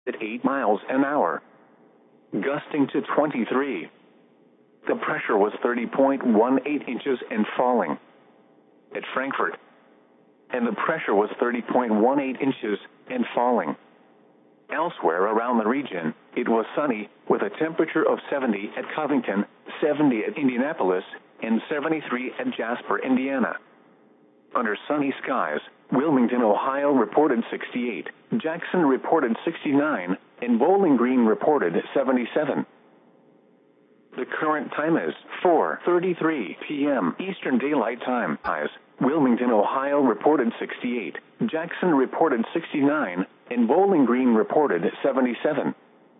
at 8 miles an hour, gusting to 23. The pressure was 30.18 inches and falling. At Frankfurt, and the pressure was 30.18 inches and falling. Elsewhere around the region, it was sunny, with a temperature of 70 at Covington, 70 at Indianapolis, and 73 at Jasper, Indiana. Under sunny skies, Wilmington, Ohio reported 68, Jackson reported 69, and Bowling Green reported 77. The current time is 4:33 p.m. Eastern Daylight Time. Wilmington, Ohio reported 68, Jackson reported 69, and Bowling Green reported 77.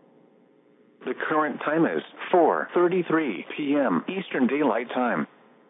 The current time is 4:33 p.m. Eastern Daylight Time.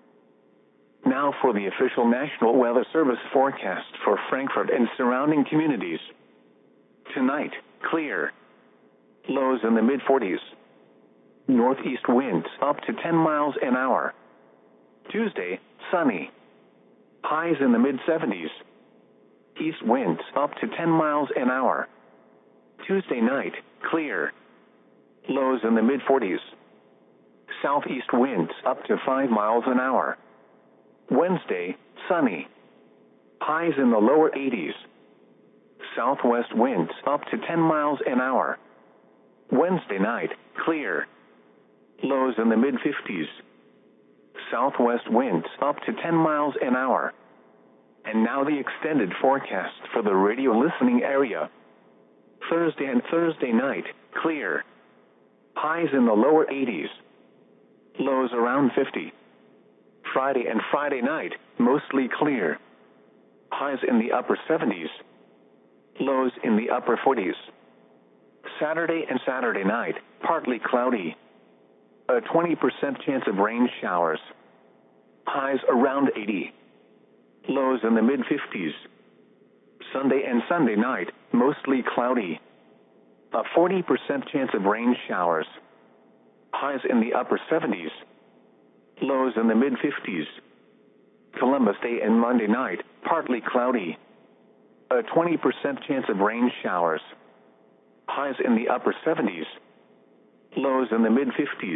Now for the official National Weather Service forecast for Frankfurt and surrounding communities. Tonight, clear. Lows in the mid-40s. Northeast winds up to 10 miles an hour. Tuesday, sunny. Highs in the mid-70s. East winds up to 10 miles an hour. Tuesday night, clear. Lows in the mid-40s. Southeast winds up to 5 miles an hour. Wednesday, sunny. Highs in the lower 80s. Southwest winds up to 10 miles an hour. Wednesday night, clear. Lows in the mid-50s. Southwest winds up to 10 miles an hour. And now the extended forecast for the radio listening area. Thursday and Thursday night, clear. Highs in the lower 80s. Lows around 50. Friday and Friday night, mostly clear. Highs in the upper 70s. Lows in the upper 40s. Saturday and Saturday night, partly cloudy. A 20% chance of rain showers. Highs around 80. Lows in the mid-50s. Sunday and Sunday night, mostly cloudy. A 40% chance of rain showers. Highs in the upper 70s. Lows in the mid-50s. Columbus Day and Monday night, partly cloudy. A 20% chance of rain showers. Highs in the upper 70s. Lows in the mid-50s.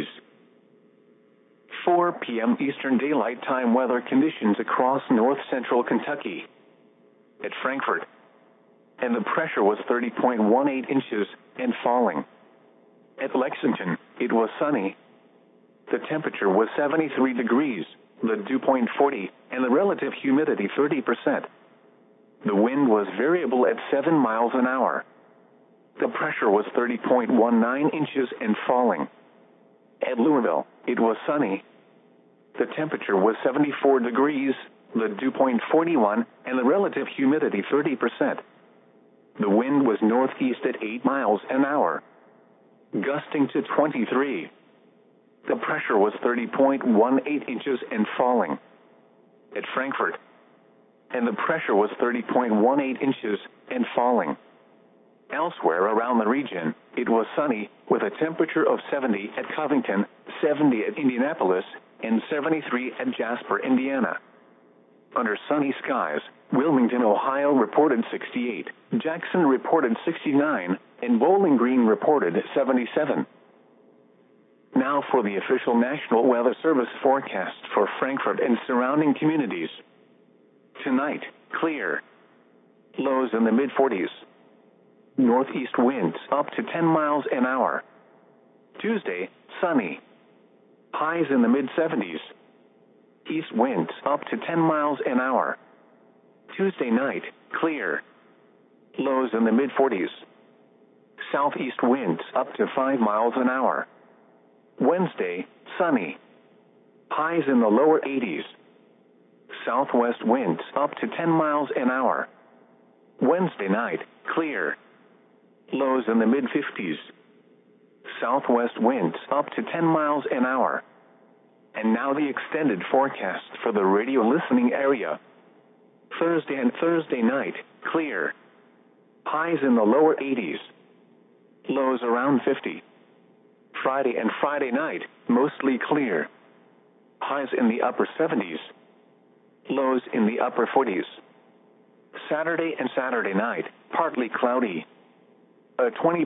4 p.m. Eastern Daylight Time weather conditions across north-central Kentucky. At Frankfurt, and the pressure was 30.18 inches and falling. At Lexington, it was sunny. The temperature was 73 degrees, the dew point 40, and the relative humidity 30%. The wind was variable at 7 miles an hour. The pressure was 30.19 inches and falling. At Louisville, it was sunny. The temperature was 74 degrees, the dew point 41, and the relative humidity 30%. The wind was northeast at 8 miles an hour, gusting to 23. The pressure was 30.18 inches and falling. At Frankfurt, and the pressure was 30.18 inches and falling. Elsewhere around the region, it was sunny, with a temperature of 70 at Covington, 70 at Indianapolis, and 73 at Jasper, Indiana. Under sunny skies, Wilmington, Ohio reported 68, Jackson reported 69, and Bowling Green reported 77. Now for the official National Weather Service forecast for Frankfurt and surrounding communities. Tonight, clear. Lows in the mid-40s. Northeast winds up to 10 miles an hour. Tuesday, sunny. Highs in the mid-70s. East winds up to 10 miles an hour. Tuesday night, clear. Lows in the mid-40s. Southeast winds up to 5 miles an hour. Wednesday, sunny. Highs in the lower 80s. Southwest winds up to 10 miles an hour. Wednesday night, clear. Lows in the mid-50s. Southwest winds up to 10 miles an hour. And now the extended forecast for the radio listening area. Thursday and Thursday night, clear. Highs in the lower 80s. Lows around 50. Friday and Friday night, mostly clear. Highs in the upper 70s. Lows in the upper 40s. Saturday and Saturday night, partly cloudy. A 20%